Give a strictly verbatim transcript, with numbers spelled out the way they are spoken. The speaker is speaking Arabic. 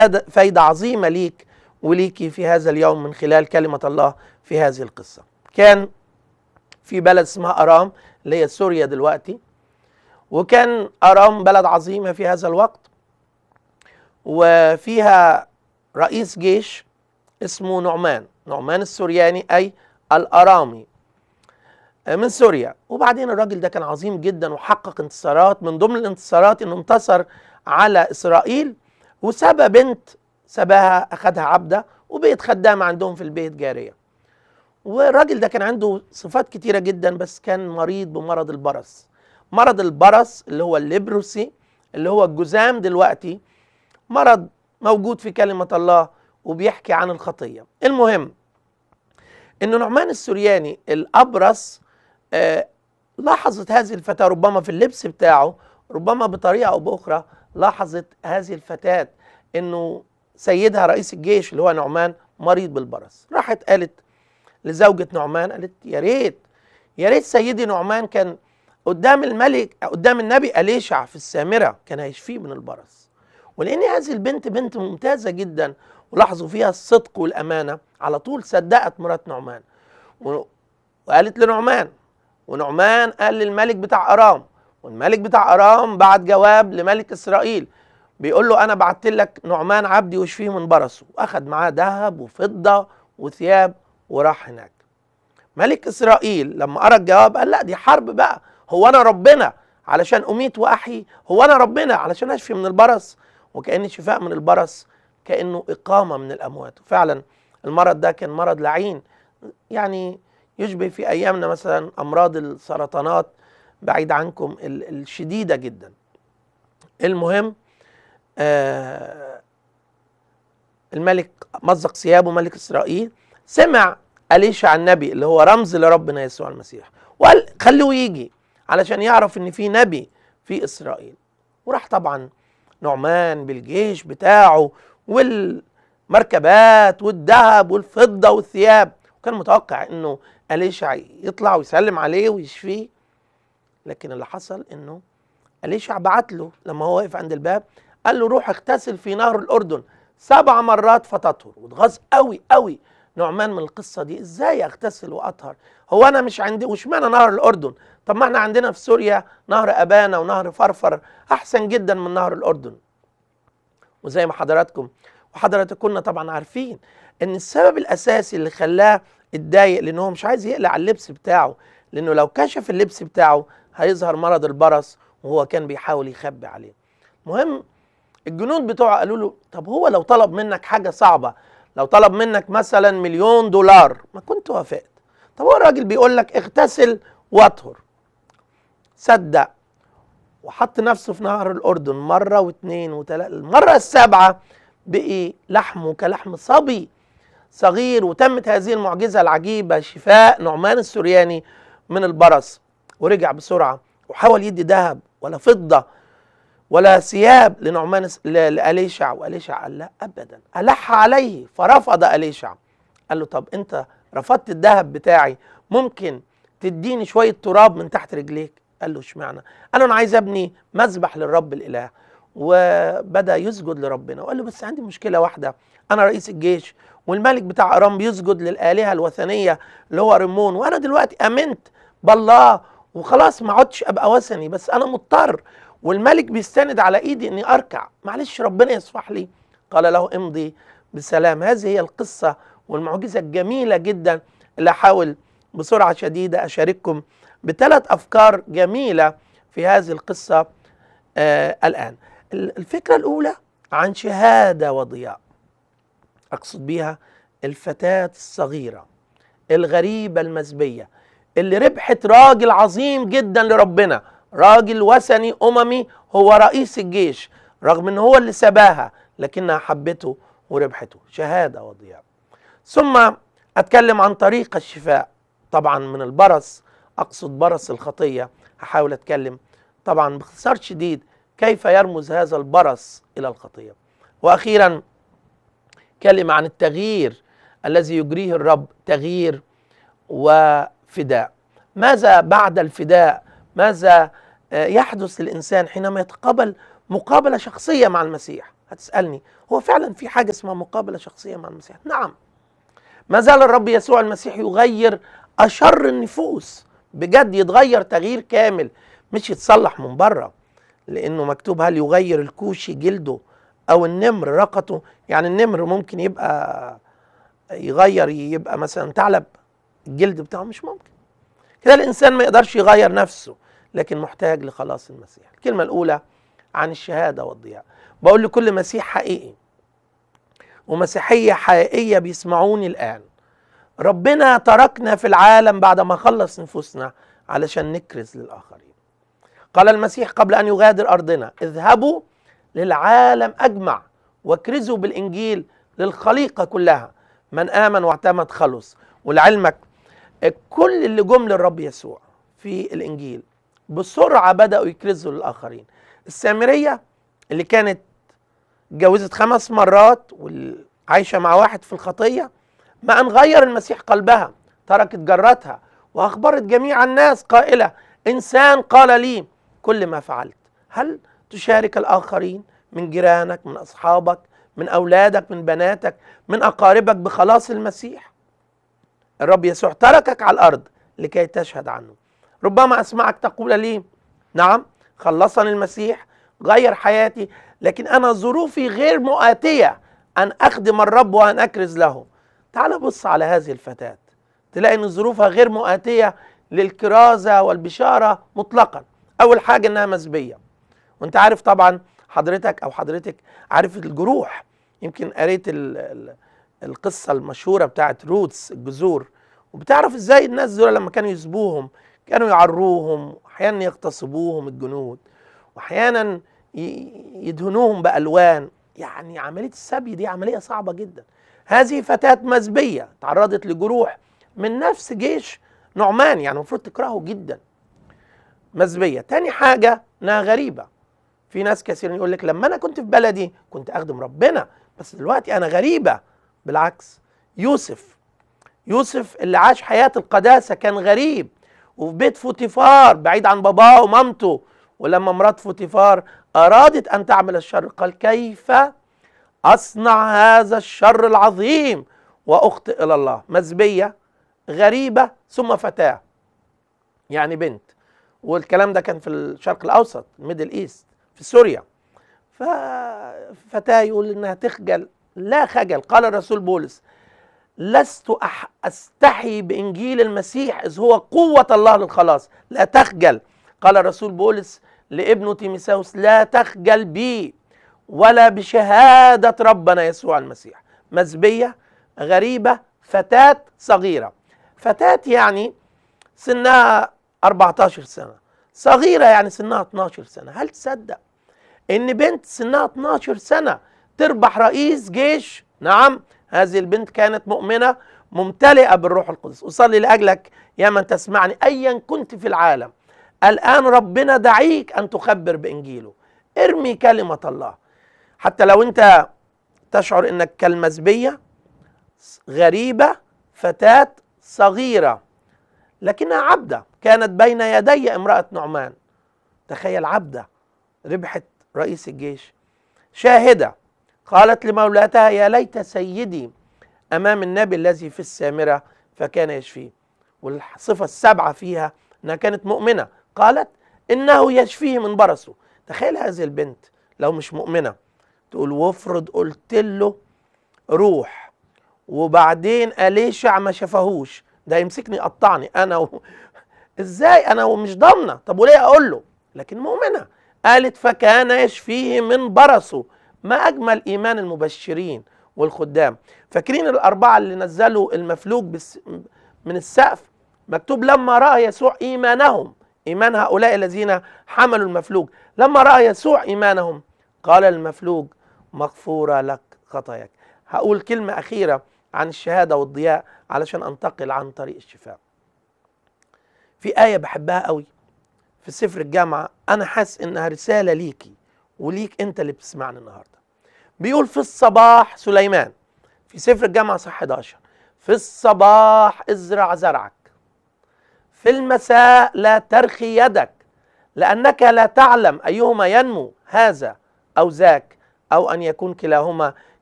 فايدة عظيمة ليك وليكي في هذا اليوم من خلال كلمة الله في هذه القصة. كان في بلد اسمها أرام اللي هي سوريا دلوقتي، وكان أرام بلد عظيمة في هذا الوقت، وفيها رئيس جيش اسمه نعمان نعمان السورياني أي الأرامي من سوريا. وبعدين الراجل ده كان عظيم جدا وحقق انتصارات، من ضمن الانتصارات انه انتصر على إسرائيل وسبى بنت سباها، أخدها عبدة وبقت خدامة عندهم في البيت جارية. والراجل ده كان عنده صفات كتيرة جدا، بس كان مريض بمرض البرص. مرض البرص اللي هو الليبروسي اللي هو الجذام دلوقتي، مرض موجود في كلمة الله وبيحكي عن الخطية. المهم إنه نعمان السورياني الأبرص آه لاحظت هذه الفتاة ربما في اللبس بتاعه، ربما بطريقة أو بأخرى لاحظت هذه الفتاة إنه سيدها رئيس الجيش اللي هو نعمان مريض بالبرص. راحت قالت لزوجة نعمان، قالت يا ريت يا ريت سيدي نعمان كان قدام الملك قدام النبي أليشع في السامرة، كان هيشفيه من البرص. ولأن هذه البنت بنت ممتازة جدا ولاحظوا فيها الصدق والأمانة، على طول صدقت مرات نعمان وقالت لنعمان، ونعمان قال للملك بتاع أرام، والملك بتاع أرام بعت جواب لملك إسرائيل بيقول له أنا بعت لك نعمان عبدي واشفيه من برصه، وأخذ معاه ذهب وفضة وثياب وراح هناك. ملك إسرائيل لما قرأ الجواب قال لا دي حرب بقى، هو أنا ربنا علشان أميت وأحيي؟ هو أنا ربنا علشان أشفي من البرص؟ وكأن الشفاء من البرص كأنه إقامة من الأموات. فعلا المرض ده كان مرض لعين، يعني يشبه في أيامنا مثلا أمراض السرطانات بعيد عنكم الشديدة جدا. المهم آه الملك مزق ثيابه ملك إسرائيل، سمع أليشع النبي اللي هو رمز لربنا يسوع المسيح وقال خلوه يجي علشان يعرف ان في نبي في إسرائيل. وراح طبعا نعمان بالجيش بتاعه والمركبات والذهب والفضة والثياب، وكان متوقع انه أليشع يطلع ويسلم عليه ويشفيه. لكن اللي حصل انه أليشع بعت له لما هو واقف عند الباب، قال له روح اغتسل في نهر الأردن سبع مرات فتطهر. واتغاظ قوي قوي نعمان من القصة دي، ازاي اغتسل واطهر؟ هو انا مش عندي وش معنى نهر الأردن؟ طب ما احنا عندنا في سوريا نهر أبانا ونهر فرفر احسن جدا من نهر الأردن. وزي ما حضراتكم وحضراتكم طبعا عارفين ان السبب الاساسي اللي خلاه اتضايق لانه مش عايز يقلع اللبس بتاعه، لانه لو كشف اللبس بتاعه هيظهر مرض البرص وهو كان بيحاول يخبي عليه. المهم الجنود بتوعه قالوا له طب هو لو طلب منك حاجة صعبة، لو طلب منك مثلا مليون دولار ما كنت وافقت، طب هو الراجل بيقول لك اغتسل واطهر. صدق وحط نفسه في نهر الأردن مرة واثنين وثلاثة، المرة السابعة بقي لحمه كلحم صبي صغير. وتمت هذه المعجزة العجيبة، شفاء نعمان السورياني من البرص. ورجع بسرعة وحاول يدي ذهب ولا فضة ولا ثياب لنعمان لأليشع، وأليشع قال لا أبدا، ألح عليه فرفض أليشع. قال له طب أنت رفضت الذهب بتاعي، ممكن تديني شوية تراب من تحت رجليك؟ قال له اشمعنى؟ قال له أنا عايز أبني مذبح للرب الإله. وبدأ يسجد لربنا وقال له بس عندي مشكلة واحدة، أنا رئيس الجيش والملك بتاع أرام بيسجد للآلهة الوثنية اللي هو رمون، وأنا دلوقتي أمنت بالله وخلاص ما عدتش أبقى وثني، بس أنا مضطر والملك بيستند على ايدي اني اركع، معلش ربنا يصفح لي. قال له امضي بسلام. هذه هي القصة والمعجزة الجميلة جدا اللي احاول بسرعة شديدة اشارككم بثلاث افكار جميلة في هذه القصة. آه الان الفكرة الاولى عن شهادة وضياء، اقصد بيها الفتاة الصغيرة الغريبة المزبية اللي ربحت راجل عظيم جدا لربنا، راجل وثني أممي هو رئيس الجيش، رغم ان هو اللي سباها لكنها حبته وربحته. شهادة وضياء. ثم أتكلم عن طريق الشفاء طبعا من البرص، أقصد برص الخطية. هحاول أتكلم طبعا باختصار شديد كيف يرمز هذا البرص إلى الخطية. وأخيرا كلمة عن التغيير الذي يجريه الرب، تغيير وفداء. ماذا بعد الفداء؟ ماذا يحدث للإنسان حينما يتقابل مقابلة شخصية مع المسيح؟ هتسألني هو فعلا في حاجة اسمها مقابلة شخصية مع المسيح؟ نعم، ما زال الرب يسوع المسيح يغير أشر النفوس، بجد يتغير تغيير كامل، مش يتصلح من بره، لأنه مكتوب هل يغير الكوشي جلده أو النمر رقته؟ يعني النمر ممكن يبقى يغير يبقى مثلا ثعلب، الجلد بتاعه مش ممكن كده. الإنسان ما يقدرش يغير نفسه، لكن محتاج لخلاص المسيح. الكلمة الأولى عن الشهادة والضياء. بقول لكل مسيح حقيقي ومسيحية حقيقية بيسمعوني الآن، ربنا تركنا في العالم بعد ما خلص نفوسنا علشان نكرز للآخرين. قال المسيح قبل أن يغادر أرضنا اذهبوا للعالم أجمع واكرزوا بالإنجيل للخليقة كلها، من آمن واعتمد خلص. ولعلمك كل اللي جم للرب يسوع في الإنجيل بسرعة بدأوا يكرزوا للآخرين. السامرية اللي كانت اتجوزت خمس مرات وعايشة مع واحد في الخطية، ما أن غير المسيح قلبها، تركت جرتها وأخبرت جميع الناس قائلة إنسان قال لي كل ما فعلت. هل تشارك الآخرين من جيرانك، من أصحابك، من أولادك، من بناتك، من أقاربك بخلاص المسيح؟ الرب يسوع تركك على الأرض لكي تشهد عنه. ربما أسمعك تقول لي نعم خلصني المسيح غير حياتي، لكن أنا ظروفي غير مؤاتية أن أخدم الرب وأن أكرز له. تعال بص على هذه الفتاة، تلاقي أن ظروفها غير مؤاتية للكرازة والبشارة مطلقا. أول حاجة أنها مسبية، وأنت عارف طبعا حضرتك أو حضرتك عارف الجروح، يمكن قريت ال ال القصة المشهورة بتاعت روتس الجذور، وبتعرف إزاي الناس دول لما كانوا يسبوهم كانوا يعروهم، وأحيانا يغتصبوهم الجنود، وأحيانا يدهنوهم بألوان. يعني عملية السبي دي عملية صعبة جدا. هذه فتاة مسبية تعرضت لجروح من نفس جيش نعمان، يعني المفروض تكرهه جدا. مسبية. تاني حاجة انها غريبة. في ناس كثيرين يقول لك لما انا كنت في بلدي كنت اخدم ربنا، بس دلوقتي انا غريبة. بالعكس، يوسف يوسف اللي عاش حياة القداسة كان غريب وفي بيت فوتيفار بعيد عن باباه ومامته، ولما مرات فوتيفار أرادت أن تعمل الشر قال كيف أصنع هذا الشر العظيم وأخطئ إلى الله. مسبية، غريبة، ثم فتاة، يعني بنت. والكلام ده كان في الشرق الأوسط، الميدل إيست، في سوريا. ففتاة يقول إنها تخجل، لا خجل. قال الرسول بولس لست أستحي بإنجيل المسيح إذ هو قوة الله للخلاص، لا تخجل. قال الرسول بولس لابنه تيموثاوس لا تخجل بي ولا بشهادة ربنا يسوع المسيح. مسبية، غريبة، فتاة صغيرة. فتاة يعني سنها أربعة عشر سنة، صغيرة يعني سنها اتناشر سنة. هل تصدق إن بنت سنها اتناشر سنة تربح رئيس جيش؟ نعم، هذه البنت كانت مؤمنة ممتلئة بالروح القدس. أصلي لأجلك يا من تسمعني أيا كنت في العالم، الآن ربنا دعيك أن تخبر بإنجيله. ارمي كلمة الله، حتى لو أنت تشعر أنك كالمسبية، غريبة، فتاة صغيرة لكنها عبدة كانت بين يدي امرأة نعمان. تخيل، عبدة ربحت رئيس الجيش. شاهدة قالت لمولاتها يا ليت سيدي أمام النبي الذي في السامرة فكان يشفيه. والصفة السبعة فيها أنها كانت مؤمنة، قالت إنه يشفيه من برصه. تخيل هذه البنت لو مش مؤمنة تقول وافرض قلت له روح وبعدين أليشع ما شافهوش، ده يمسكني يقطعني أنا و... إزاي أنا ومش ضامنة؟ طب وليه أقول له؟ لكن مؤمنة. قالت فكان يشفيه من برصه. ما أجمل إيمان المبشرين والخدام. فاكرين الأربعة اللي نزلوا المفلوج بس من السقف؟ مكتوب لما رأى يسوع إيمانهم، إيمان هؤلاء الذين حملوا المفلوج، لما رأى يسوع إيمانهم قال المفلوج مغفورة لك خطاياك. هقول كلمة أخيرة عن الشهادة والضياء علشان أنتقل عن طريق الشفاء. في آية بحبها قوي في سفر الجامعة، أنا حاسس إنها رسالة ليكي وليك أنت اللي بتسمعني النهاردة. بيقول في الصباح سليمان في سفر الجامعة صح احد عشر، في الصباح ازرع زرعك، في المساء لا ترخي يدك، لأنك لا تعلم أيهما ينمو هذا أو ذاك أو أن يكون كلاهما